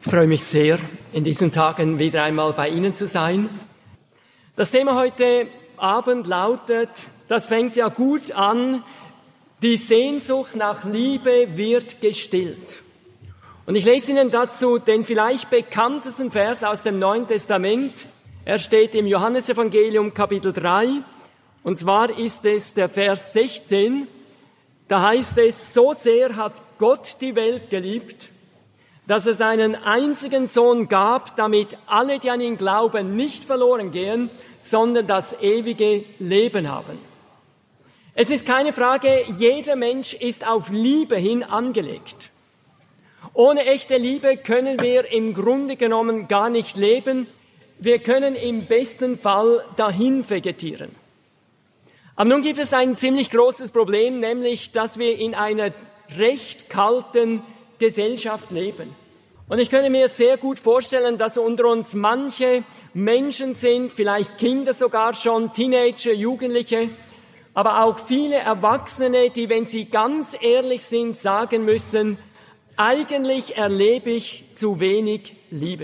Ich freue mich sehr, in diesen Tagen wieder einmal bei Ihnen zu sein. Das Thema heute Abend lautet, das fängt ja gut an, die Sehnsucht nach Liebe wird gestillt. Und ich lese Ihnen dazu den vielleicht bekanntesten Vers aus dem Neuen Testament. Er steht im Johannesevangelium Kapitel 3. Und zwar ist es der Vers 16. Da heißt es, so sehr hat Gott die Welt geliebt, dass er seinen einzigen Sohn gab, damit alle, die an ihn glauben, nicht verloren gehen, sondern das ewige Leben haben. Es ist keine Frage, jeder Mensch ist auf Liebe hin angelegt. Ohne echte Liebe können wir im Grunde genommen gar nicht leben. Wir können im besten Fall dahin vegetieren. Aber nun gibt es ein ziemlich großes Problem, nämlich, dass wir in einer recht kalten Gesellschaft leben. Und ich könnte mir sehr gut vorstellen, dass unter uns manche Menschen sind, vielleicht Kinder sogar schon, Teenager, Jugendliche, aber auch viele Erwachsene, die, wenn sie ganz ehrlich sind, sagen müssen, eigentlich erlebe ich zu wenig Liebe.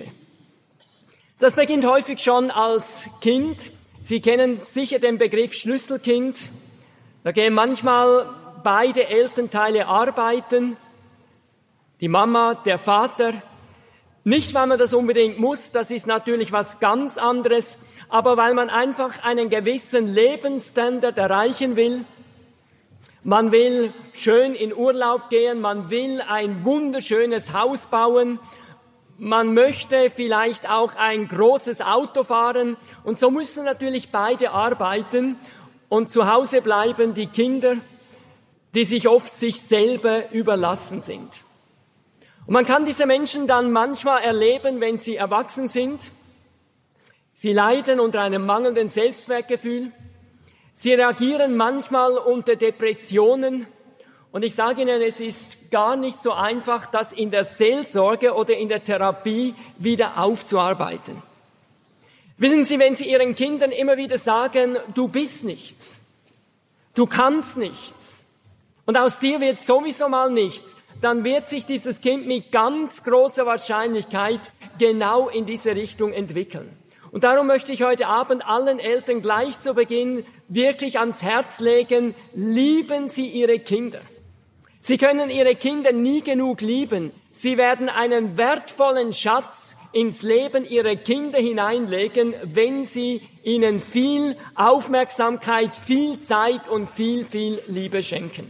Das beginnt häufig schon als Kind. Sie kennen sicher den Begriff Schlüsselkind. Da gehen manchmal beide Elternteile arbeiten, die Mama, der Vater. Nicht, weil man das unbedingt muss, das ist natürlich was ganz anderes, aber weil man einfach einen gewissen Lebensstandard erreichen will. Man will schön in Urlaub gehen, man will ein wunderschönes Haus bauen, man möchte vielleicht auch ein großes Auto fahren und so müssen natürlich beide arbeiten und zu Hause bleiben die Kinder, die sich oft sich selber überlassen sind. Und man kann diese Menschen dann manchmal erleben, wenn sie erwachsen sind. Sie leiden unter einem mangelnden Selbstwertgefühl. Sie reagieren manchmal unter Depressionen. Und ich sage Ihnen, es ist gar nicht so einfach, das in der Seelsorge oder in der Therapie wieder aufzuarbeiten. Wissen Sie, wenn Sie Ihren Kindern immer wieder sagen, du bist nichts, du kannst nichts und aus dir wird sowieso mal nichts, dann wird sich dieses Kind mit ganz großer Wahrscheinlichkeit genau in diese Richtung entwickeln. Und darum möchte ich heute Abend allen Eltern gleich zu Beginn wirklich ans Herz legen, lieben Sie Ihre Kinder. Sie können Ihre Kinder nie genug lieben. Sie werden einen wertvollen Schatz ins Leben Ihrer Kinder hineinlegen, wenn Sie ihnen viel Aufmerksamkeit, viel Zeit und viel Liebe schenken.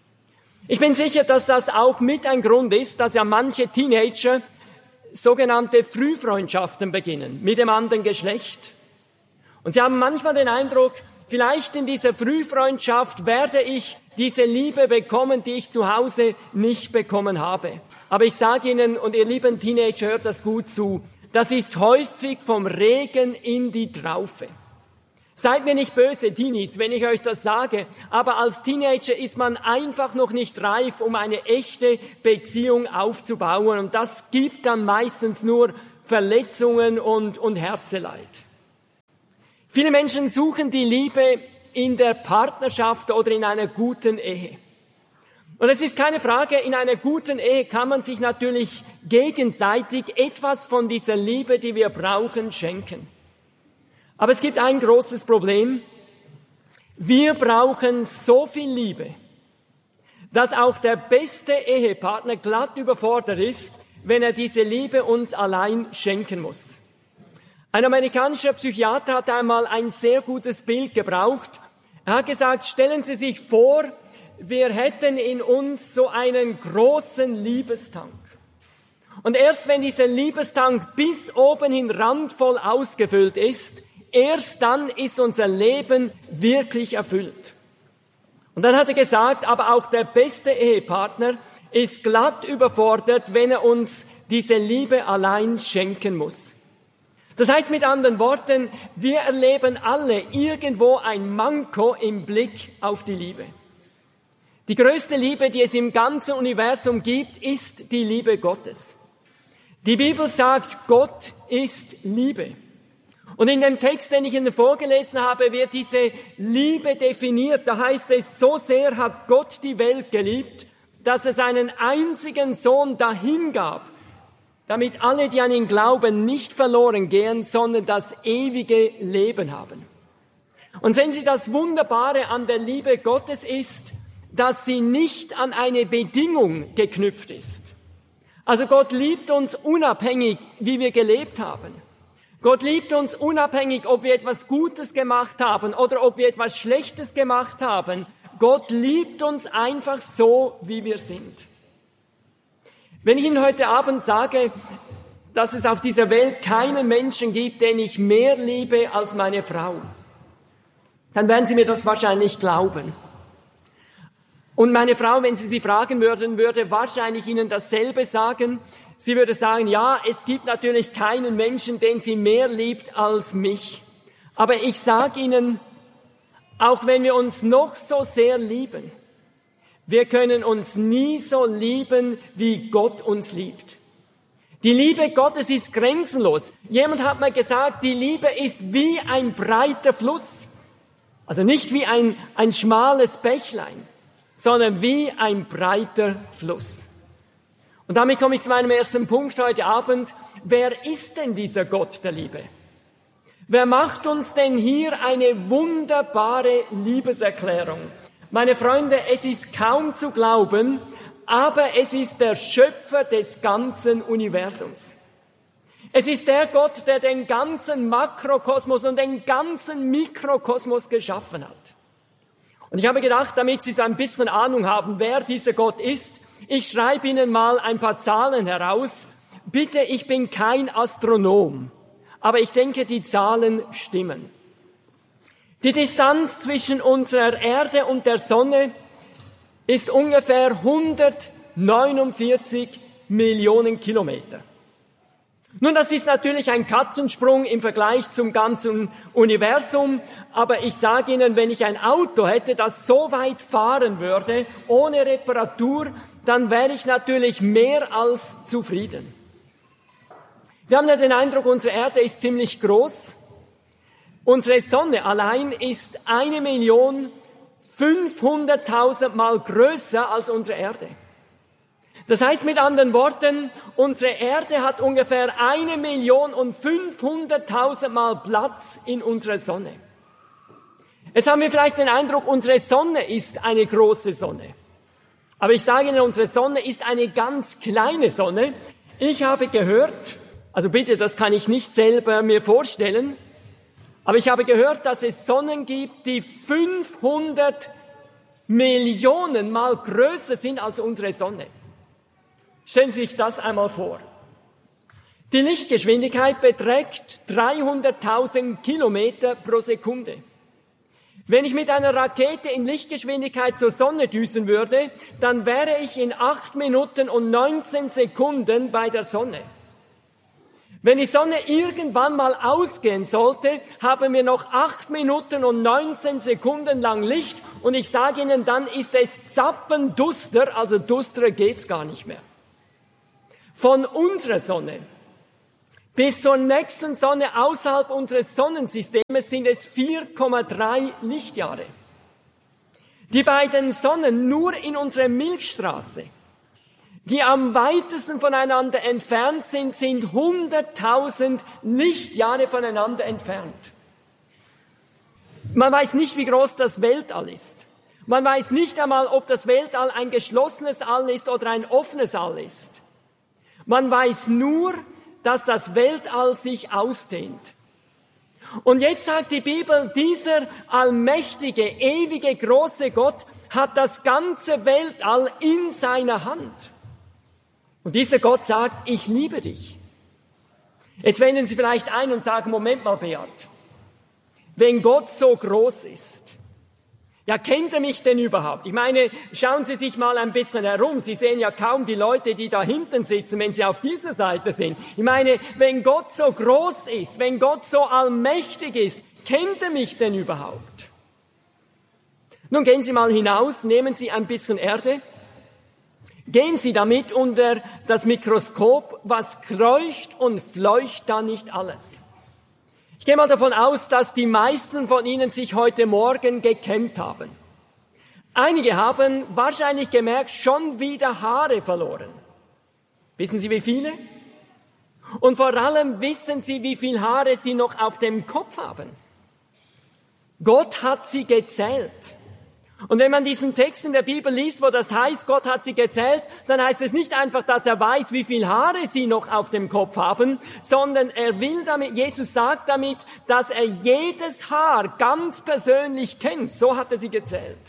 Ich bin sicher, dass das auch mit ein Grund ist, dass ja manche Teenager sogenannte Frühfreundschaften beginnen mit dem anderen Geschlecht. Und sie haben manchmal den Eindruck, vielleicht in dieser Frühfreundschaft werde ich diese Liebe bekommen, die ich zu Hause nicht bekommen habe. Aber ich sage Ihnen, und ihr lieben Teenager, hört das gut zu, das ist häufig vom Regen in die Traufe. Seid mir nicht böse, Teenies, wenn ich euch das sage, aber als Teenager ist man einfach noch nicht reif, um eine echte Beziehung aufzubauen. Und das gibt dann meistens nur Verletzungen und Herzeleid. Viele Menschen suchen die Liebe in der Partnerschaft oder in einer guten Ehe. Und es ist keine Frage, in einer guten Ehe kann man sich natürlich gegenseitig etwas von dieser Liebe, die wir brauchen, schenken. Aber es gibt ein großes Problem. Wir brauchen so viel Liebe, dass auch der beste Ehepartner glatt überfordert ist, wenn er diese Liebe uns allein schenken muss. Ein amerikanischer Psychiater hat einmal ein sehr gutes Bild gebraucht. Er hat gesagt, stellen Sie sich vor, wir hätten in uns so einen großen Liebestank. Und erst wenn dieser Liebestank bis oben hin randvoll ausgefüllt ist, erst dann ist unser Leben wirklich erfüllt. Und dann hat er gesagt, aber auch der beste Ehepartner ist glatt überfordert, wenn er uns diese Liebe allein schenken muss. Das heißt mit anderen Worten, wir erleben alle irgendwo ein Manko im Blick auf die Liebe. Die größte Liebe, die es im ganzen Universum gibt, ist die Liebe Gottes. Die Bibel sagt, Gott ist Liebe. Und in dem Text, den ich Ihnen vorgelesen habe, wird diese Liebe definiert. Da heißt es, so sehr hat Gott die Welt geliebt, dass er seinen einzigen Sohn dahingab, damit alle, die an ihn glauben, nicht verloren gehen, sondern das ewige Leben haben. Und sehen Sie, das Wunderbare an der Liebe Gottes ist, dass sie nicht an eine Bedingung geknüpft ist. Also Gott liebt uns unabhängig, wie wir gelebt haben. Gott liebt uns unabhängig, ob wir etwas Gutes gemacht haben oder ob wir etwas Schlechtes gemacht haben. Gott liebt uns einfach so, wie wir sind. Wenn ich Ihnen heute Abend sage, dass es auf dieser Welt keinen Menschen gibt, den ich mehr liebe als meine Frau, dann werden Sie mir das wahrscheinlich glauben. Und meine Frau, wenn Sie sie fragen würden, würde wahrscheinlich Ihnen dasselbe sagen. Sie würde sagen, ja, es gibt natürlich keinen Menschen, den sie mehr liebt als mich. Aber ich sage Ihnen, auch wenn wir uns noch so sehr lieben, wir können uns nie so lieben, wie Gott uns liebt. Die Liebe Gottes ist grenzenlos. Jemand hat mal gesagt, die Liebe ist wie ein breiter Fluss. Also nicht wie ein schmales Bächlein, sondern wie ein breiter Fluss. Und damit komme ich zu meinem ersten Punkt heute Abend. Wer ist denn dieser Gott der Liebe? Wer macht uns denn hier eine wunderbare Liebeserklärung? Meine Freunde, es ist kaum zu glauben, aber es ist der Schöpfer des ganzen Universums. Es ist der Gott, der den ganzen Makrokosmos und den ganzen Mikrokosmos geschaffen hat. Und ich habe gedacht, damit Sie so ein bisschen Ahnung haben, wer dieser Gott ist, ich schreibe Ihnen mal ein paar Zahlen heraus. Bitte, ich bin kein Astronom, aber ich denke, die Zahlen stimmen. Die Distanz zwischen unserer Erde und der Sonne ist ungefähr 149 Millionen Kilometer. Nun, das ist natürlich ein Katzensprung im Vergleich zum ganzen Universum, aber ich sage Ihnen, wenn ich ein Auto hätte, das so weit fahren würde, ohne Reparatur, dann wäre ich natürlich mehr als zufrieden. Wir haben ja den Eindruck, unsere Erde ist ziemlich groß. Unsere Sonne allein ist 1.500.000 Mal größer als unsere Erde. Das heißt mit anderen Worten, unsere Erde hat ungefähr 1.500.000 Mal Platz in unserer Sonne. Jetzt haben wir vielleicht den Eindruck, unsere Sonne ist eine große Sonne. Aber ich sage Ihnen, unsere Sonne ist eine ganz kleine Sonne. Ich habe gehört, also bitte, das kann ich nicht selber mir vorstellen, aber ich habe gehört, dass es Sonnen gibt, die 500 Millionen Mal größer sind als unsere Sonne. Stellen Sie sich das einmal vor. Die Lichtgeschwindigkeit beträgt 300.000 Kilometer pro Sekunde. Wenn ich mit einer Rakete in Lichtgeschwindigkeit zur Sonne düsen würde, dann wäre ich in 8 Minuten und 19 Sekunden bei der Sonne. Wenn die Sonne irgendwann mal ausgehen sollte, haben wir noch 8 Minuten und 19 Sekunden lang Licht und ich sage Ihnen, dann ist es zappenduster, also dusterer geht's gar nicht mehr. Von unserer Sonne bis zur nächsten Sonne außerhalb unseres Sonnensystems sind es 4,3 Lichtjahre. Die beiden Sonnen nur in unserer Milchstraße, die am weitesten voneinander entfernt sind, sind 100.000 Lichtjahre voneinander entfernt. Man weiß nicht, wie groß das Weltall ist. Man weiß nicht einmal, ob das Weltall ein geschlossenes All ist oder ein offenes All ist. Man weiß nur, dass das Weltall sich ausdehnt. Und jetzt sagt die Bibel, dieser allmächtige, ewige, große Gott hat das ganze Weltall in seiner Hand. Und dieser Gott sagt, ich liebe dich. Jetzt wenden Sie vielleicht ein und sagen, Moment mal, Beat, wenn Gott so groß ist, ja, kennt er mich denn überhaupt? Ich meine, schauen Sie sich mal ein bisschen herum. Sie sehen ja kaum die Leute, die da hinten sitzen, wenn Sie auf dieser Seite sind. Ich meine, wenn Gott so groß ist, wenn Gott so allmächtig ist, kennt er mich denn überhaupt? Nun gehen Sie mal hinaus, nehmen Sie ein bisschen Erde, gehen Sie damit unter das Mikroskop, was kreucht und fleucht da nicht alles. Ich gehe mal davon aus, dass die meisten von Ihnen sich heute Morgen gekämmt haben. Einige haben wahrscheinlich gemerkt, schon wieder Haare verloren. Wissen Sie, wie viele? Und vor allem wissen sie, wie viel Haare sie noch auf dem Kopf haben. Gott hat sie gezählt. Und wenn man diesen Text in der Bibel liest, wo das heißt, Gott hat sie gezählt, dann heißt es nicht einfach, dass er weiß, wie viel Haare sie noch auf dem Kopf haben, sondern er will damit, Jesus sagt damit, dass er jedes Haar ganz persönlich kennt. So hat er sie gezählt.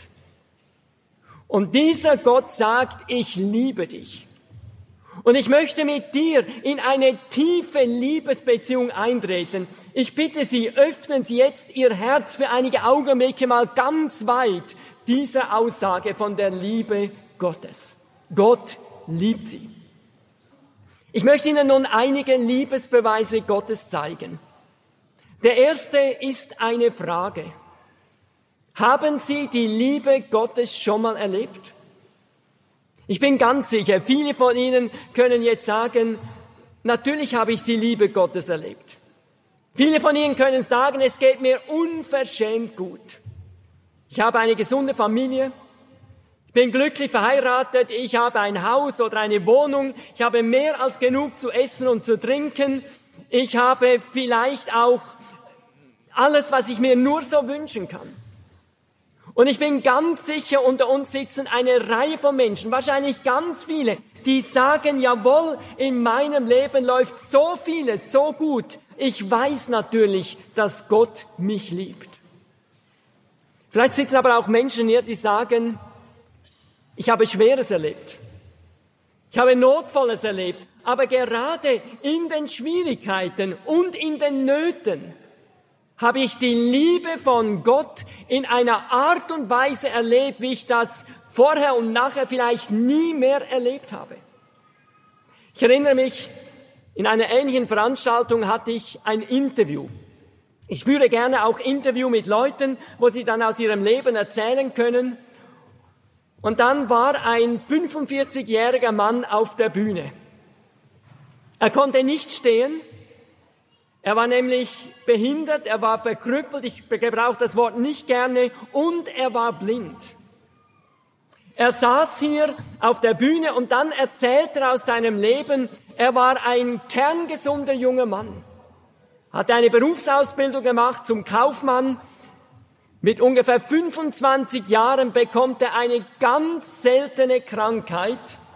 Und dieser Gott sagt, ich liebe dich. Und ich möchte mit dir in eine tiefe Liebesbeziehung eintreten. Ich bitte Sie, öffnen Sie jetzt Ihr Herz für einige Augenblicke mal ganz weit dieser Aussage von der Liebe Gottes. Gott liebt Sie. Ich möchte Ihnen nun einige Liebesbeweise Gottes zeigen. Der erste ist eine Frage. Haben Sie die Liebe Gottes schon mal erlebt? Ich bin ganz sicher, viele von Ihnen können jetzt sagen, natürlich habe ich die Liebe Gottes erlebt. Viele von Ihnen können sagen, es geht mir unverschämt gut. Ich habe eine gesunde Familie, ich bin glücklich verheiratet, ich habe ein Haus oder eine Wohnung, ich habe mehr als genug zu essen und zu trinken, ich habe vielleicht auch alles, was ich mir nur so wünschen kann. Und ich bin ganz sicher, unter uns sitzen eine Reihe von Menschen, wahrscheinlich ganz viele, die sagen, jawohl, in meinem Leben läuft so vieles so gut. Ich weiß natürlich, dass Gott mich liebt. Vielleicht sitzen aber auch Menschen hier, die sagen, ich habe Schweres erlebt. Ich habe Notvolles erlebt. Aber gerade in den Schwierigkeiten und in den Nöten habe ich die Liebe von Gott in einer Art und Weise erlebt, wie ich das vorher und nachher vielleicht nie mehr erlebt habe. Ich erinnere mich, in einer ähnlichen Veranstaltung hatte ich ein Interview. Ich führe gerne auch Interview mit Leuten, wo sie dann aus ihrem Leben erzählen können. Und dann war ein 45-jähriger Mann auf der Bühne. Er konnte nicht stehen. Er war nämlich behindert, er war verkrüppelt, ich gebrauche das Wort nicht gerne, und er war blind. Er saß hier auf der Bühne und dann erzählte er aus seinem Leben, er war ein kerngesunder junger Mann, hatte eine Berufsausbildung gemacht zum Kaufmann. Mit ungefähr 25 Jahren bekommt er eine ganz seltene Krankheit,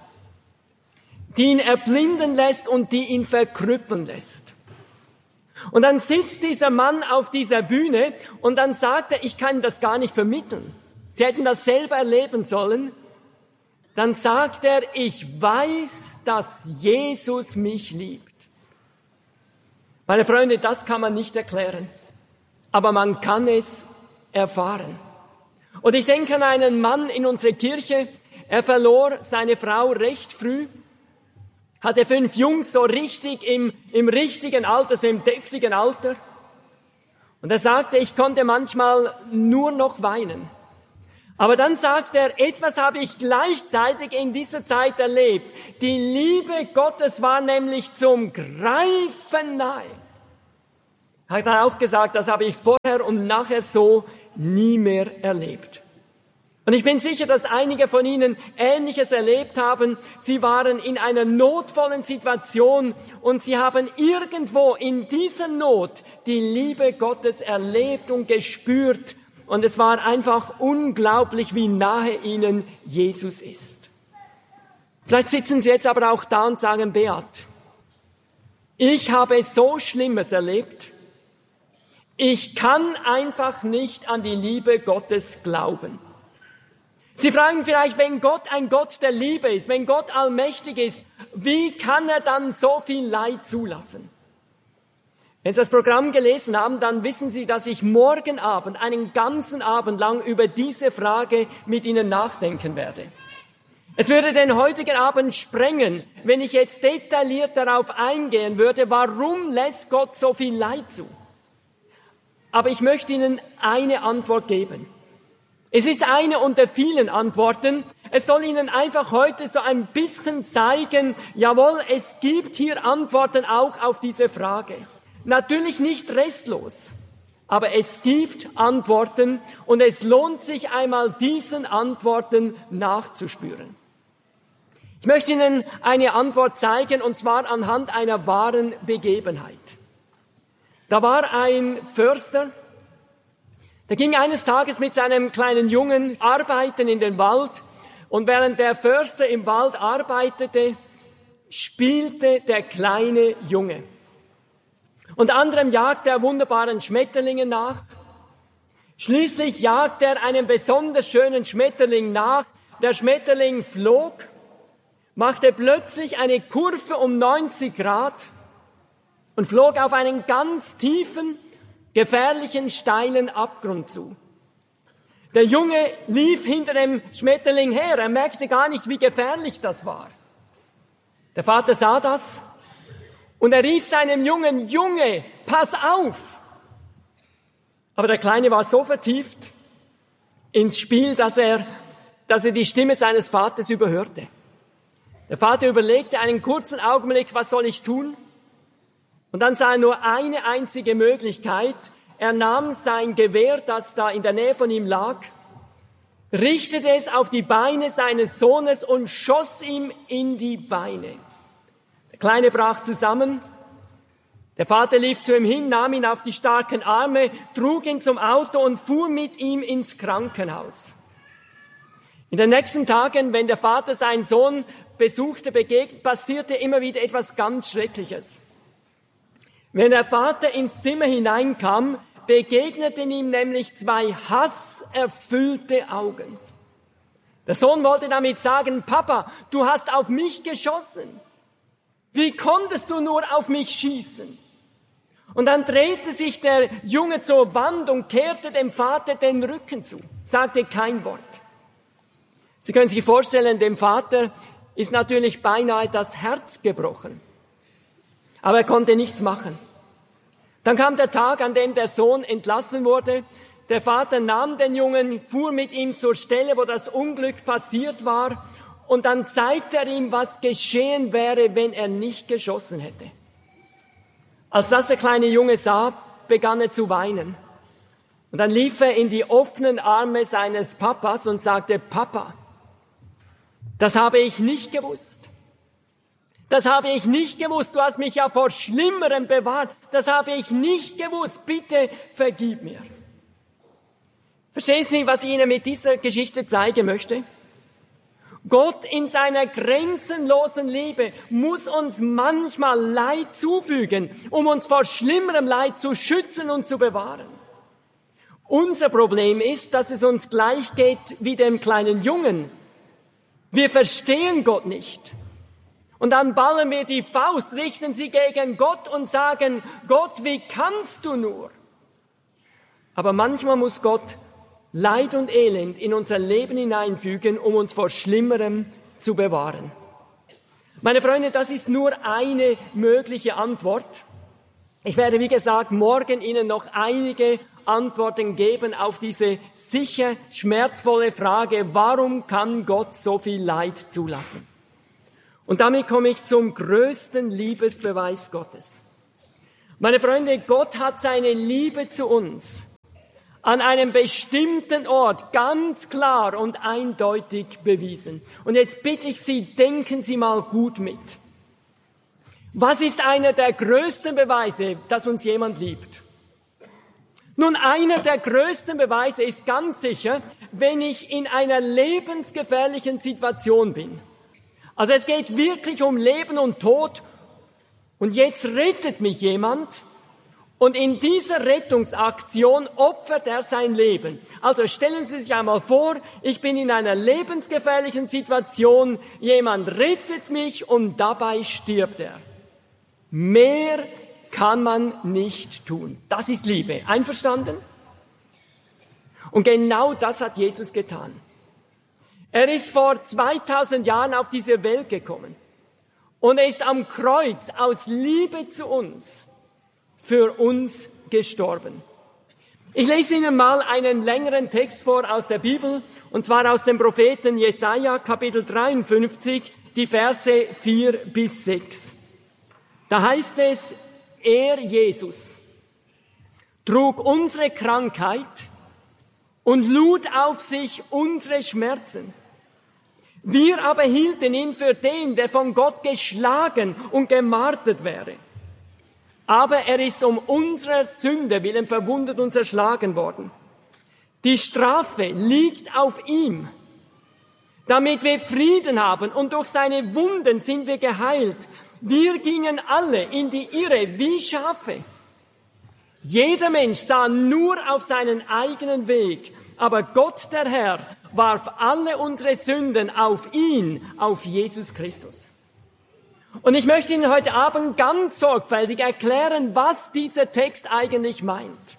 die ihn erblinden lässt und die ihn verkrüppeln lässt. Und dann sitzt dieser Mann auf dieser Bühne und dann sagt er, ich kann das gar nicht vermitteln. Sie hätten das selber erleben sollen. Dann sagt er, ich weiß, dass Jesus mich liebt. Meine Freunde, das kann man nicht erklären, aber man kann es erfahren. Und ich denke an einen Mann in unserer Kirche, er verlor seine Frau recht früh, hatte 5 Jungs so richtig im richtigen Alter, so im deftigen Alter. Und er sagte, ich konnte manchmal nur noch weinen. Aber dann sagt er, etwas habe ich gleichzeitig in dieser Zeit erlebt. Die Liebe Gottes war nämlich zum Greifen nahe. Er hat dann auch gesagt, das habe ich vorher und nachher so nie mehr erlebt. Und ich bin sicher, dass einige von Ihnen Ähnliches erlebt haben. Sie waren in einer notvollen Situation und Sie haben irgendwo in dieser Not die Liebe Gottes erlebt und gespürt. Und es war einfach unglaublich, wie nahe Ihnen Jesus ist. Vielleicht sitzen Sie jetzt aber auch da und sagen, Beat, ich habe so Schlimmes erlebt. Ich kann einfach nicht an die Liebe Gottes glauben. Sie fragen vielleicht, wenn Gott ein Gott der Liebe ist, wenn Gott allmächtig ist, wie kann er dann so viel Leid zulassen? Wenn Sie das Programm gelesen haben, dann wissen Sie, dass ich morgen Abend, einen ganzen Abend lang über diese Frage mit Ihnen nachdenken werde. Es würde den heutigen Abend sprengen, wenn ich jetzt detailliert darauf eingehen würde, warum lässt Gott so viel Leid zu? Aber ich möchte Ihnen eine Antwort geben. Es ist eine unter vielen Antworten. Es soll Ihnen einfach heute so ein bisschen zeigen, jawohl, es gibt hier Antworten auch auf diese Frage. Natürlich nicht restlos, aber es gibt Antworten und es lohnt sich einmal, diesen Antworten nachzuspüren. Ich möchte Ihnen eine Antwort zeigen, und zwar anhand einer wahren Begebenheit. Da war ein Förster, der ging eines Tages mit seinem kleinen Jungen arbeiten in den Wald, und während der Förster im Wald arbeitete, spielte der kleine Junge. Unter anderem jagte er wunderbaren Schmetterlingen nach. Schließlich jagte er einen besonders schönen Schmetterling nach. Der Schmetterling flog, machte plötzlich eine Kurve um 90 Grad und flog auf einen ganz tiefen, gefährlichen, steilen Abgrund zu. Der Junge lief hinter dem Schmetterling her. Er merkte gar nicht, wie gefährlich das war. Der Vater sah das und er rief seinem Jungen: Junge, pass auf! Aber der Kleine war so vertieft ins Spiel, dass er die Stimme seines Vaters überhörte. Der Vater überlegte einen kurzen Augenblick, was soll ich tun? Und dann sah er nur eine einzige Möglichkeit. Er nahm sein Gewehr, das da in der Nähe von ihm lag, richtete es auf die Beine seines Sohnes und schoss ihm in die Beine. Der Kleine brach zusammen. Der Vater lief zu ihm hin, nahm ihn auf die starken Arme, trug ihn zum Auto und fuhr mit ihm ins Krankenhaus. In den nächsten Tagen, wenn der Vater seinen Sohn besuchte, passierte immer wieder etwas ganz Schreckliches. Wenn der Vater ins Zimmer hineinkam, begegneten ihm nämlich zwei hasserfüllte Augen. Der Sohn wollte damit sagen: Papa, du hast auf mich geschossen. Wie konntest du nur auf mich schießen? Und dann drehte sich der Junge zur Wand und kehrte dem Vater den Rücken zu, sagte kein Wort. Sie können sich vorstellen, dem Vater ist natürlich beinahe das Herz gebrochen. Aber er konnte nichts machen. Dann kam der Tag, an dem der Sohn entlassen wurde. Der Vater nahm den Jungen, fuhr mit ihm zur Stelle, wo das Unglück passiert war, und dann zeigte er ihm, was geschehen wäre, wenn er nicht geschossen hätte. Als das der kleine Junge sah, begann er zu weinen. Und dann lief er in die offenen Arme seines Papas und sagte: Papa, das habe ich nicht gewusst. Das habe ich nicht gewusst. Du hast mich ja vor Schlimmerem bewahrt. Das habe ich nicht gewusst. Bitte vergib mir. Verstehen Sie, was ich Ihnen mit dieser Geschichte zeigen möchte? Gott in seiner grenzenlosen Liebe muss uns manchmal Leid zufügen, um uns vor schlimmerem Leid zu schützen und zu bewahren. Unser Problem ist, dass es uns gleich geht wie dem kleinen Jungen. Wir verstehen Gott nicht. Und dann ballen wir die Faust, richten sie gegen Gott und sagen: Gott, wie kannst du nur? Aber manchmal muss Gott Leid und Elend in unser Leben hineinfügen, um uns vor Schlimmerem zu bewahren. Meine Freunde, das ist nur eine mögliche Antwort. Ich werde, wie gesagt, morgen Ihnen noch einige Antworten geben auf diese sicher schmerzvolle Frage: Warum kann Gott so viel Leid zulassen? Und damit komme ich zum größten Liebesbeweis Gottes. Meine Freunde, Gott hat seine Liebe zu uns an einem bestimmten Ort ganz klar und eindeutig bewiesen. Und jetzt bitte ich Sie, denken Sie mal gut mit. Was ist einer der größten Beweise, dass uns jemand liebt? Nun, einer der größten Beweise ist ganz sicher, wenn ich in einer lebensgefährlichen Situation bin. Also es geht wirklich um Leben und Tod, und jetzt rettet mich jemand. Und in dieser Rettungsaktion opfert er sein Leben. Also stellen Sie sich einmal vor, ich bin in einer lebensgefährlichen Situation, jemand rettet mich und dabei stirbt er. Mehr kann man nicht tun. Das ist Liebe. Einverstanden? Und genau das hat Jesus getan. Er ist vor 2000 Jahren auf diese Welt gekommen. Und er ist am Kreuz aus Liebe zu uns für uns gestorben. Ich lese Ihnen mal einen längeren Text vor aus der Bibel, und zwar aus dem Propheten Jesaja, Kapitel 53, die Verse 4 bis 6. Da heißt es: Er, Jesus, trug unsere Krankheit und lud auf sich unsere Schmerzen. Wir aber hielten ihn für den, der von Gott geschlagen und gemartert wäre. Aber er ist um unserer Sünde willen verwundet und zerschlagen worden. Die Strafe liegt auf ihm, damit wir Frieden haben, und durch seine Wunden sind wir geheilt. Wir gingen alle in die Irre wie Schafe. Jeder Mensch sah nur auf seinen eigenen Weg, aber Gott, der Herr, warf alle unsere Sünden auf ihn, auf Jesus Christus. Und ich möchte Ihnen heute Abend ganz sorgfältig erklären, was dieser Text eigentlich meint.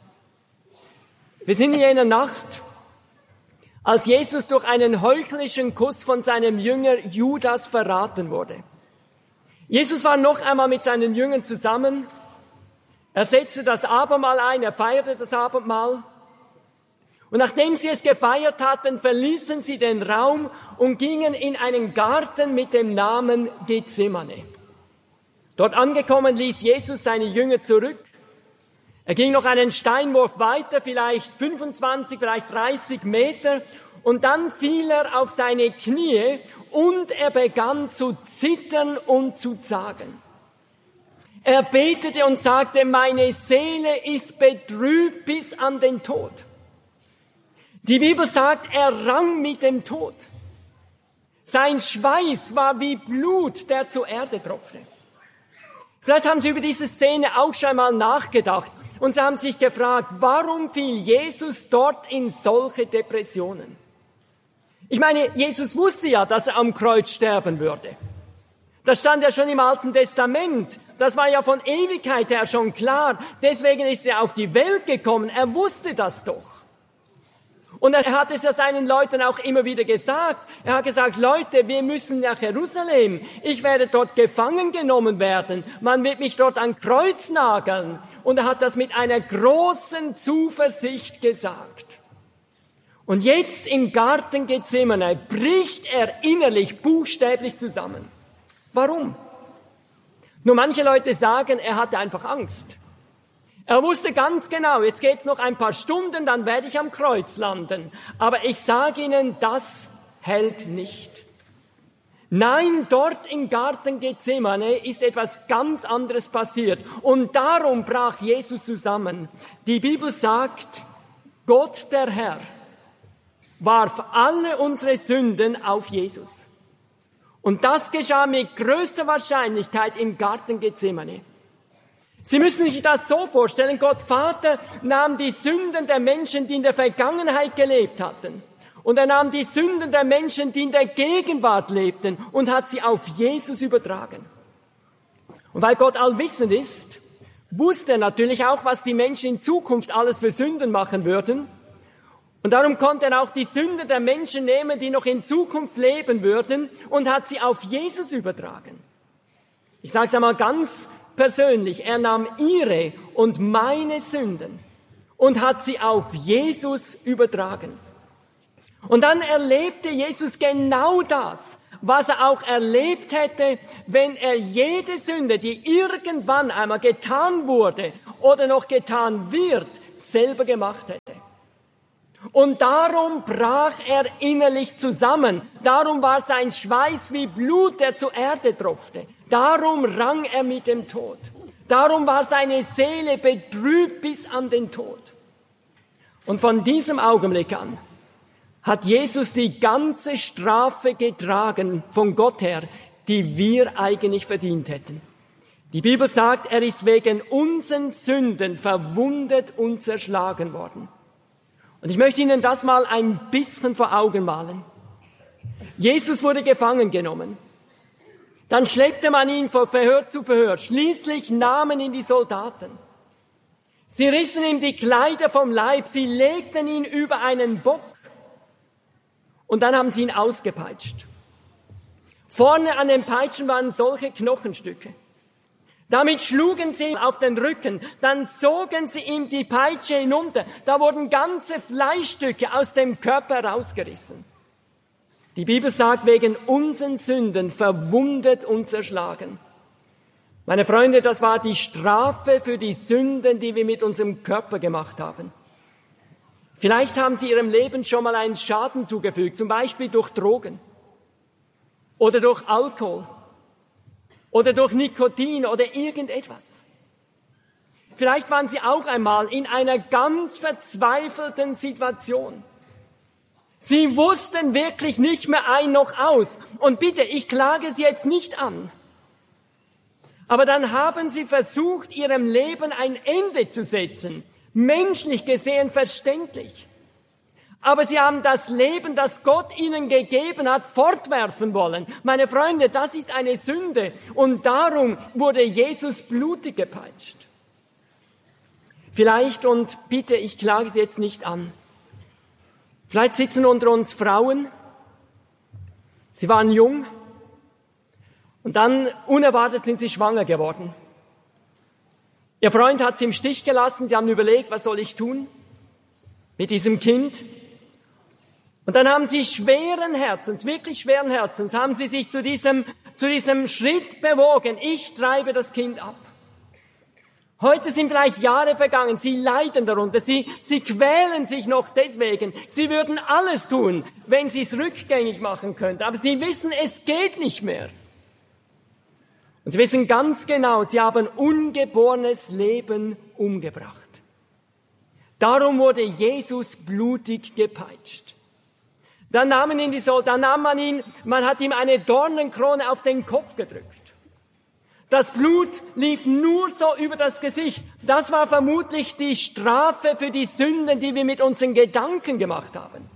Wir sind in jener Nacht, als Jesus durch einen heuchelischen Kuss von seinem Jünger Judas verraten wurde. Jesus war noch einmal mit seinen Jüngern zusammen. Er setzte das Abendmahl ein, er feierte das Abendmahl. Und nachdem sie es gefeiert hatten, verließen sie den Raum und gingen in einen Garten mit dem Namen Gethsemane. Dort angekommen ließ Jesus seine Jünger zurück. Er ging noch einen Steinwurf weiter, vielleicht 25, vielleicht 30 Meter, und dann fiel er auf seine Knie und er begann zu zittern und zu zagen. Er betete und sagte, meine Seele ist betrübt bis an den Tod. Die Bibel sagt, er rang mit dem Tod. Sein Schweiß war wie Blut, der zur Erde tropfte. Vielleicht haben Sie über diese Szene auch schon mal nachgedacht und Sie haben sich gefragt, warum fiel Jesus dort in solche Depressionen? Ich meine, Jesus wusste ja, dass er am Kreuz sterben würde. Das stand ja schon im Alten Testament. Das war ja von Ewigkeit her schon klar. Deswegen ist er auf die Welt gekommen. Er wusste das doch. Und er hat es ja seinen Leuten auch immer wieder gesagt. Er hat gesagt, Leute, wir müssen nach Jerusalem. Ich werde dort gefangen genommen werden. Man wird mich dort an Kreuz nageln. Und er hat das mit einer großen Zuversicht gesagt. Und jetzt im Garten Gethsemane bricht er innerlich buchstäblich zusammen. Warum? Nur manche Leute sagen, er hatte einfach Angst. Er wusste ganz genau, jetzt geht's noch ein paar Stunden, dann werde ich am Kreuz landen. Aber ich sage Ihnen, das hält nicht. Nein, dort im Garten Gethsemane ist etwas ganz anderes passiert. Und darum brach Jesus zusammen. Die Bibel sagt, Gott der Herr warf alle unsere Sünden auf Jesus. Und das geschah mit größter Wahrscheinlichkeit im Garten Gethsemane. Sie müssen sich das so vorstellen, Gott Vater nahm die Sünden der Menschen, die in der Vergangenheit gelebt hatten. Und er nahm die Sünden der Menschen, die in der Gegenwart lebten, und hat sie auf Jesus übertragen. Und weil Gott allwissend ist, wusste er natürlich auch, was die Menschen in Zukunft alles für Sünden machen würden. Und darum konnte er auch die Sünde der Menschen nehmen, die noch in Zukunft leben würden, und hat sie auf Jesus übertragen. Ich sage es einmal ganz persönlich, er nahm ihre und meine Sünden und hat sie auf Jesus übertragen. Und dann erlebte Jesus genau das, was er auch erlebt hätte, wenn er jede Sünde, die irgendwann einmal getan wurde oder noch getan wird, selber gemacht hätte. Und darum brach er innerlich zusammen. Darum war sein Schweiß wie Blut, der zur Erde tropfte. Darum rang er mit dem Tod. Darum war seine Seele betrübt bis an den Tod. Und von diesem Augenblick an hat Jesus die ganze Strafe getragen von Gott her, die wir eigentlich verdient hätten. Die Bibel sagt, er ist wegen unseren Sünden verwundet und zerschlagen worden. Und ich möchte Ihnen das mal ein bisschen vor Augen malen. Jesus wurde gefangen genommen. Dann schleppte man ihn von Verhör zu Verhör. Schließlich nahmen ihn die Soldaten. Sie rissen ihm die Kleider vom Leib. Sie legten ihn über einen Bock. Und dann haben sie ihn ausgepeitscht. Vorne an den Peitschen waren solche Knochenstücke. Damit schlugen sie ihm auf den Rücken, dann zogen sie ihm die Peitsche hinunter. Da wurden ganze Fleischstücke aus dem Körper rausgerissen. Die Bibel sagt, wegen unseren Sünden verwundet und zerschlagen. Meine Freunde, das war die Strafe für die Sünden, die wir mit unserem Körper gemacht haben. Vielleicht haben Sie Ihrem Leben schon mal einen Schaden zugefügt, zum Beispiel durch Drogen. oder durch Alkohol oder durch Nikotin oder irgendetwas. Vielleicht waren Sie auch einmal in einer ganz verzweifelten Situation. Sie wussten wirklich nicht mehr ein noch aus. Und bitte, ich klage Sie jetzt nicht an. Aber dann haben Sie versucht, Ihrem Leben ein Ende zu setzen. Menschlich gesehen verständlich. Aber Sie haben das Leben, das Gott Ihnen gegeben hat, fortwerfen wollen. Meine Freunde, das ist eine Sünde. Und darum wurde Jesus blutig gepeitscht. Vielleicht, und bitte, ich klage Sie jetzt nicht an, vielleicht sitzen unter uns Frauen, sie waren jung und dann unerwartet sind sie schwanger geworden. Ihr Freund hat sie im Stich gelassen, sie haben überlegt, was soll ich tun mit diesem Kind? Und dann haben sie schweren Herzens, wirklich schweren Herzens, haben sie sich zu diesem Schritt bewogen, ich treibe das Kind ab. Heute sind vielleicht Jahre vergangen, sie leiden darunter, sie quälen sich noch deswegen. Sie würden alles tun, wenn sie es rückgängig machen könnten, aber sie wissen, es geht nicht mehr. Und sie wissen ganz genau, sie haben ungeborenes Leben umgebracht. Darum wurde Jesus blutig gepeitscht. Dann nahm man hat ihm eine Dornenkrone auf den Kopf gedrückt. Das Blut lief nur so über das Gesicht. Das war vermutlich die Strafe für die Sünden, die wir mit unseren Gedanken gemacht haben.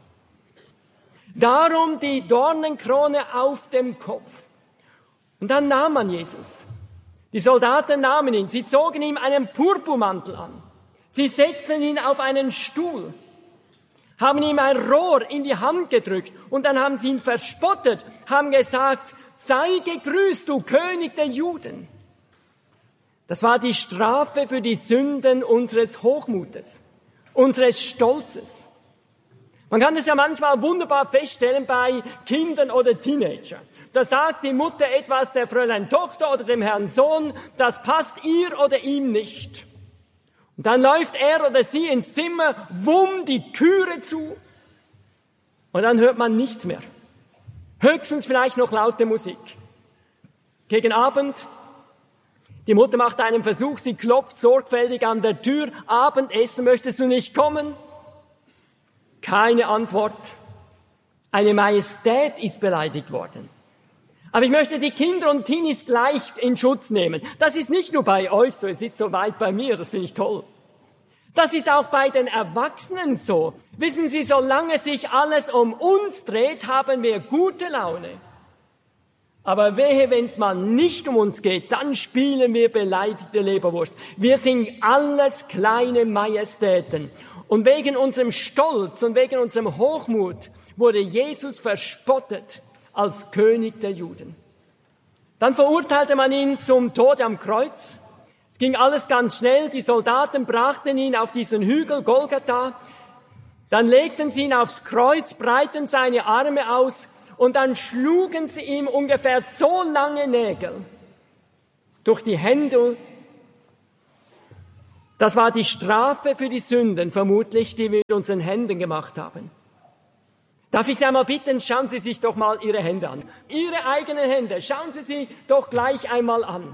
Darum die Dornenkrone auf dem Kopf. Und dann nahm man Jesus. Die Soldaten nahmen ihn. Sie zogen ihm einen Purpurmantel an. Sie setzten ihn auf einen Stuhl, haben ihm ein Rohr in die Hand gedrückt und dann haben sie ihn verspottet, haben gesagt, sei gegrüßt, du König der Juden. Das war die Strafe für die Sünden unseres Hochmutes, unseres Stolzes. Man kann das ja manchmal wunderbar feststellen bei Kindern oder Teenagern. Da sagt die Mutter etwas der Fräulein Tochter oder dem Herrn Sohn, das passt ihr oder ihm nicht. Und dann läuft er oder sie ins Zimmer, wumm, die Türe zu und dann hört man nichts mehr. Höchstens vielleicht noch laute Musik. Gegen Abend, die Mutter macht einen Versuch, sie klopft sorgfältig an der Tür. Abendessen, möchtest du nicht kommen? Keine Antwort. Eine Majestät ist beleidigt worden. Aber ich möchte die Kinder und Teenies gleich in Schutz nehmen. Das ist nicht nur bei euch so, ihr sitzt so weit bei mir, das finde ich toll. Das ist auch bei den Erwachsenen so. Wissen Sie, solange sich alles um uns dreht, haben wir gute Laune. Aber wehe, wenn es mal nicht um uns geht, dann spielen wir beleidigte Leberwurst. Wir sind alles kleine Majestäten. Und wegen unserem Stolz und wegen unserem Hochmut wurde Jesus verspottet als König der Juden. Dann verurteilte man ihn zum Tod am Kreuz. Es ging alles ganz schnell. Die Soldaten brachten ihn auf diesen Hügel Golgatha. Dann legten sie ihn aufs Kreuz, breiteten seine Arme aus und dann schlugen sie ihm ungefähr so lange Nägel durch die Hände. Das war die Strafe für die Sünden, vermutlich, die wir mit unseren Händen gemacht haben. Darf ich Sie einmal bitten, schauen Sie sich doch mal Ihre Hände an. Ihre eigenen Hände, schauen Sie sie doch gleich einmal an.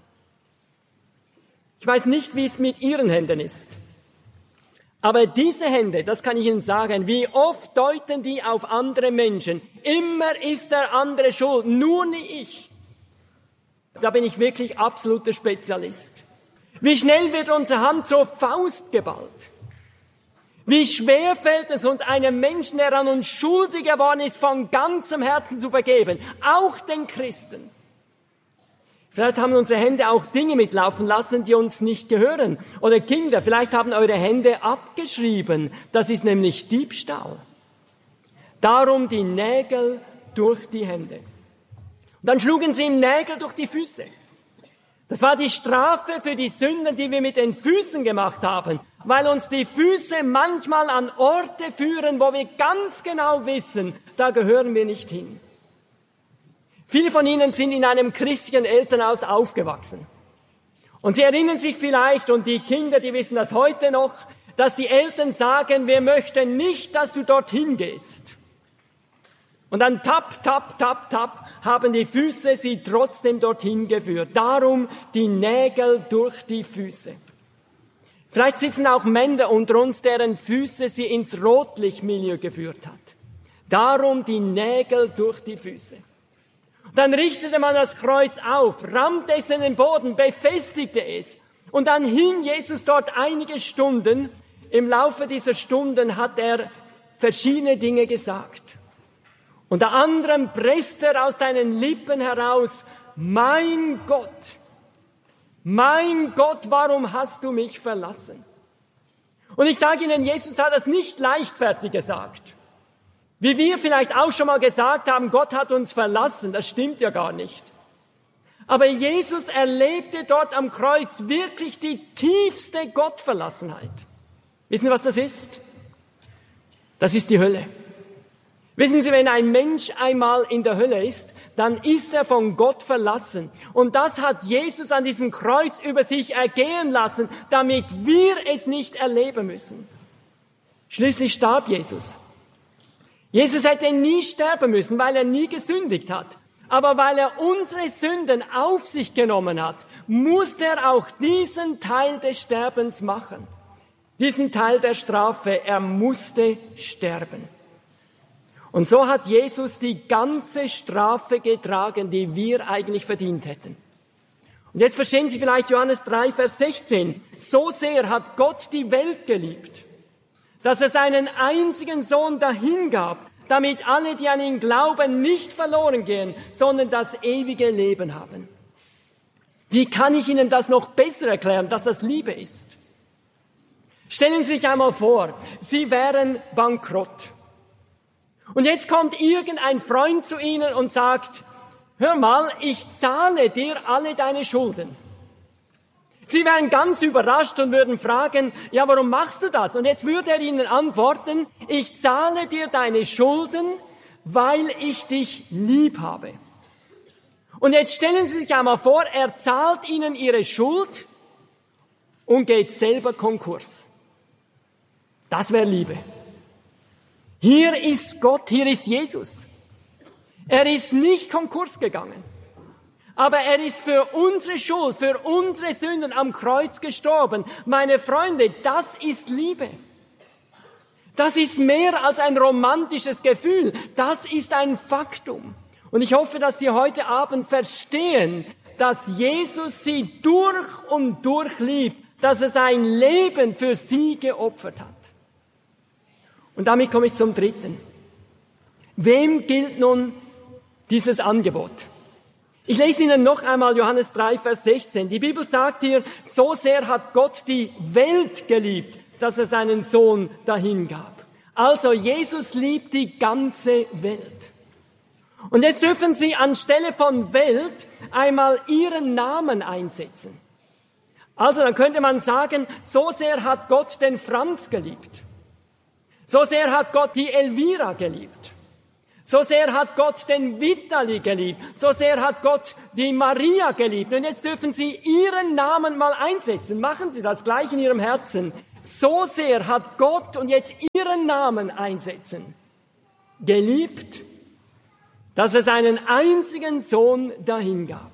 Ich weiß nicht, wie es mit Ihren Händen ist. Aber diese Hände, das kann ich Ihnen sagen, wie oft deuten die auf andere Menschen. Immer ist der andere schuld, nur nicht ich. Da bin ich wirklich absoluter Spezialist. Wie schnell wird unsere Hand zur Faust geballt? Wie schwer fällt es uns, einem Menschen, der an uns schuldig geworden ist, von ganzem Herzen zu vergeben, auch den Christen. Vielleicht haben unsere Hände auch Dinge mitlaufen lassen, die uns nicht gehören. Oder Kinder, vielleicht haben eure Hände abgeschrieben. Das ist nämlich Diebstahl. Darum die Nägel durch die Hände. Und dann schlugen sie ihm Nägel durch die Füße. Das war die Strafe für die Sünden, die wir mit den Füßen gemacht haben, weil uns die Füße manchmal an Orte führen, wo wir ganz genau wissen, da gehören wir nicht hin. Viele von Ihnen sind in einem christlichen Elternhaus aufgewachsen. Und Sie erinnern sich vielleicht, und die Kinder, die wissen das heute noch, dass die Eltern sagen, wir möchten nicht, dass du dorthin gehst. Und dann tap, tap, tap, tap, haben die Füße sie trotzdem dorthin geführt. Darum die Nägel durch die Füße. Vielleicht sitzen auch Männer unter uns, deren Füße sie ins Rotlichtmilieu geführt hat. Darum die Nägel durch die Füße. Dann richtete man das Kreuz auf, rammte es in den Boden, befestigte es. Und dann hing Jesus dort einige Stunden. Im Laufe dieser Stunden hat er verschiedene Dinge gesagt. Unter anderem presste er aus seinen Lippen heraus, mein Gott, warum hast du mich verlassen? Und ich sage Ihnen, Jesus hat das nicht leichtfertig gesagt. Wie wir vielleicht auch schon mal gesagt haben, Gott hat uns verlassen, das stimmt ja gar nicht. Aber Jesus erlebte dort am Kreuz wirklich die tiefste Gottverlassenheit. Wissen Sie, was das ist? Das ist die Hölle. Wissen Sie, wenn ein Mensch einmal in der Hölle ist, dann ist er von Gott verlassen. Und das hat Jesus an diesem Kreuz über sich ergehen lassen, damit wir es nicht erleben müssen. Schließlich starb Jesus. Jesus hätte nie sterben müssen, weil er nie gesündigt hat. Aber weil er unsere Sünden auf sich genommen hat, musste er auch diesen Teil des Sterbens machen. Diesen Teil der Strafe, er musste sterben. Und so hat Jesus die ganze Strafe getragen, die wir eigentlich verdient hätten. Und jetzt verstehen Sie vielleicht Johannes 3, Vers 16. So sehr hat Gott die Welt geliebt, dass er seinen einzigen Sohn dahingab, damit alle, die an ihn glauben, nicht verloren gehen, sondern das ewige Leben haben. Wie kann ich Ihnen das noch besser erklären, dass das Liebe ist? Stellen Sie sich einmal vor, Sie wären bankrott. Und jetzt kommt irgendein Freund zu Ihnen und sagt, hör mal, ich zahle dir alle deine Schulden. Sie wären ganz überrascht und würden fragen, ja, warum machst du das? Und jetzt würde er Ihnen antworten, ich zahle dir deine Schulden, weil ich dich lieb habe. Und jetzt stellen Sie sich einmal vor, er zahlt Ihnen Ihre Schuld und geht selber Konkurs. Das wäre Liebe. Hier ist Gott, hier ist Jesus. Er ist nicht Konkurs gegangen, aber er ist für unsere Schuld, für unsere Sünden am Kreuz gestorben. Meine Freunde, das ist Liebe. Das ist mehr als ein romantisches Gefühl, das ist ein Faktum. Und ich hoffe, dass Sie heute Abend verstehen, dass Jesus Sie durch und durch liebt, dass er sein Leben für Sie geopfert hat. Und damit komme ich zum dritten. Wem gilt nun dieses Angebot? Ich lese Ihnen noch einmal Johannes 3, Vers 16. Die Bibel sagt hier, so sehr hat Gott die Welt geliebt, dass er seinen Sohn dahingab. Also Jesus liebt die ganze Welt. Und jetzt dürfen Sie anstelle von Welt einmal Ihren Namen einsetzen. Also dann könnte man sagen, so sehr hat Gott den Franz geliebt. So sehr hat Gott die Elvira geliebt. So sehr hat Gott den Vitali geliebt. So sehr hat Gott die Maria geliebt. Und jetzt dürfen Sie Ihren Namen mal einsetzen. Machen Sie das gleich in Ihrem Herzen. So sehr hat Gott, und jetzt Ihren Namen einsetzen, geliebt, dass er seinen einzigen Sohn dahingab.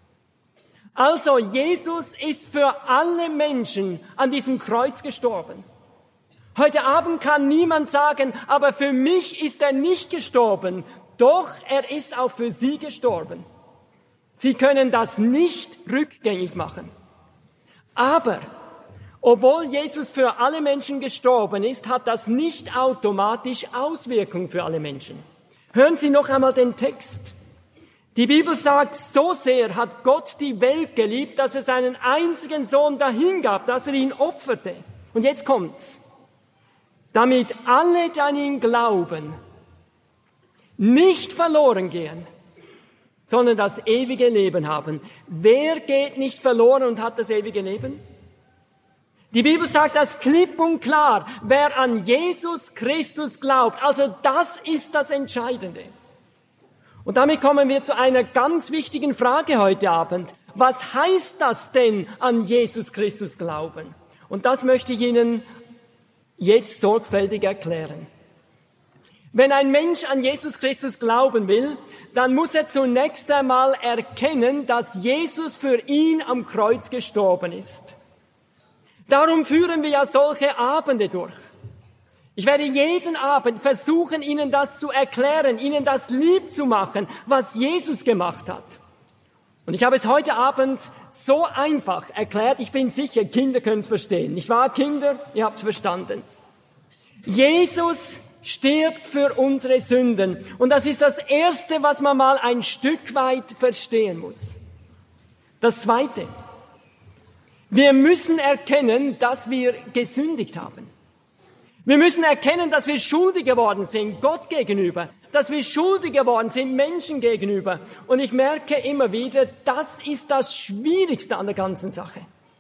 Also Jesus ist für alle Menschen an diesem Kreuz gestorben. Heute Abend kann niemand sagen, aber für mich ist er nicht gestorben. Doch, er ist auch für Sie gestorben. Sie können das nicht rückgängig machen. Aber, obwohl Jesus für alle Menschen gestorben ist, hat das nicht automatisch Auswirkungen für alle Menschen. Hören Sie noch einmal den Text. Die Bibel sagt, so sehr hat Gott die Welt geliebt, dass er seinen einzigen Sohn dahingab, dass er ihn opferte. Und jetzt kommt's. Damit alle, die an ihn glauben, nicht verloren gehen, sondern das ewige Leben haben. Wer geht nicht verloren und hat das ewige Leben? Die Bibel sagt das klipp und klar, wer an Jesus Christus glaubt. Also das ist das Entscheidende. Und damit kommen wir zu einer ganz wichtigen Frage heute Abend. Was heißt das denn, an Jesus Christus glauben? Und das möchte ich Ihnen jetzt sorgfältig erklären. Wenn ein Mensch an Jesus Christus glauben will, dann muss er zunächst einmal erkennen, dass Jesus für ihn am Kreuz gestorben ist. Darum führen wir ja solche Abende durch. Ich werde jeden Abend versuchen, Ihnen das zu erklären, Ihnen das lieb zu machen, was Jesus gemacht hat. Und ich habe es heute Abend so einfach erklärt, ich bin sicher, Kinder können es verstehen. Nicht wahr, Kinder? Ihr habt es verstanden. Jesus stirbt für unsere Sünden. Und das ist das Erste, was man mal ein Stück weit verstehen muss. Das Zweite. Wir müssen erkennen, dass wir gesündigt haben. Wir müssen erkennen, dass wir schuldig geworden sind, Gott gegenüber, dass wir schuldig geworden sind, Menschen gegenüber. Und ich merke immer wieder, das ist das Schwierigste an der ganzen Sache.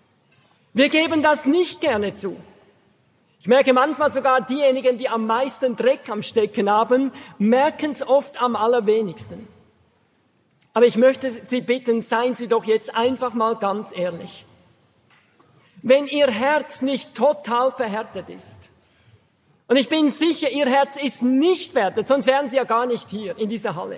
Wir geben das nicht gerne zu. Ich merke manchmal sogar, diejenigen, die am meisten Dreck am Stecken haben, merken es oft am allerwenigsten. Aber ich möchte Sie bitten, seien Sie doch jetzt einfach mal ganz ehrlich. Wenn Ihr Herz nicht total verhärtet ist, und ich bin sicher, Ihr Herz ist nicht verhärtet, sonst wären Sie ja gar nicht hier in dieser Halle.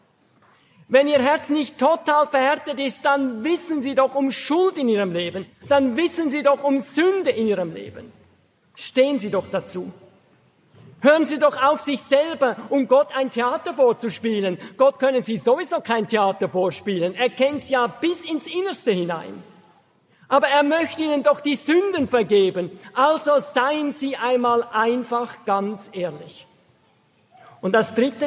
Wenn Ihr Herz nicht total verhärtet ist, dann wissen Sie doch um Schuld in Ihrem Leben. Dann wissen Sie doch um Sünde in Ihrem Leben. Stehen Sie doch dazu. Hören Sie doch auf, sich selber und Gott ein Theater vorzuspielen. Gott können Sie sowieso kein Theater vorspielen. Er kennt's ja bis ins Innerste hinein. Aber er möchte Ihnen doch die Sünden vergeben. Also seien Sie einmal einfach ganz ehrlich. Und das Dritte,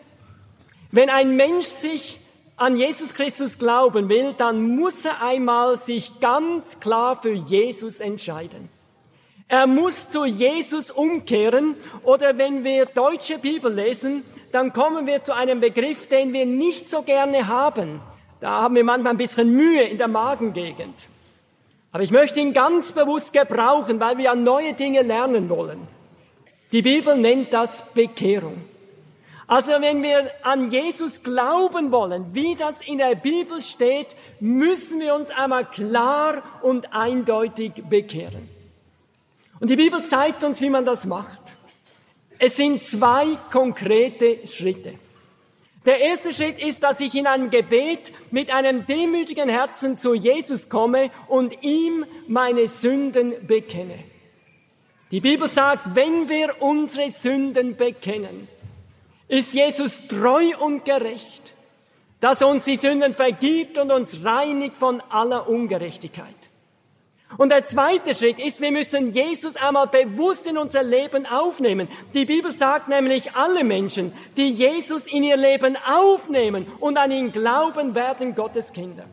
wenn ein Mensch sich an Jesus Christus glauben will, dann muss er einmal sich ganz klar für Jesus entscheiden. Er muss zu Jesus umkehren, oder wenn wir deutsche Bibel lesen, dann kommen wir zu einem Begriff, den wir nicht so gerne haben. Da haben wir manchmal ein bisschen Mühe in der Magengegend. Aber ich möchte ihn ganz bewusst gebrauchen, weil wir ja neue Dinge lernen wollen. Die Bibel nennt das Bekehrung. Also wenn wir an Jesus glauben wollen, wie das in der Bibel steht, müssen wir uns einmal klar und eindeutig bekehren. Und die Bibel zeigt uns, wie man das macht. Es sind 2 konkrete Schritte. Der erste Schritt ist, dass ich in einem Gebet mit einem demütigen Herzen zu Jesus komme und ihm meine Sünden bekenne. Die Bibel sagt, wenn wir unsere Sünden bekennen, ist Jesus treu und gerecht, dass er uns die Sünden vergibt und uns reinigt von aller Ungerechtigkeit. Und der zweite Schritt ist, wir müssen Jesus einmal bewusst in unser Leben aufnehmen. Die Bibel sagt nämlich, alle Menschen, die Jesus in ihr Leben aufnehmen und an ihn glauben, werden Gottes Kinder.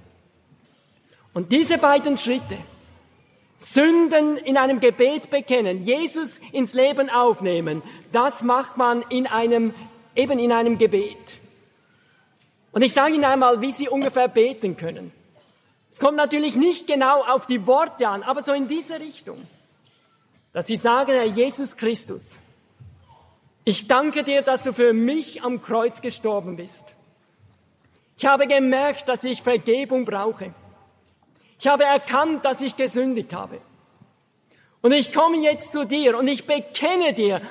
Und diese beiden Schritte, Sünden in einem Gebet bekennen, Jesus ins Leben aufnehmen, das macht man in einem Gebet. Und ich sage Ihnen einmal, wie Sie ungefähr beten können. Es kommt natürlich nicht genau auf die Worte an, aber so in diese Richtung, dass Sie sagen, Herr Jesus Christus, ich danke dir, dass du für mich am Kreuz gestorben bist. Ich habe gemerkt, dass ich Vergebung brauche. Ich habe erkannt, dass ich gesündigt habe. Und ich komme jetzt zu dir und ich bekenne dir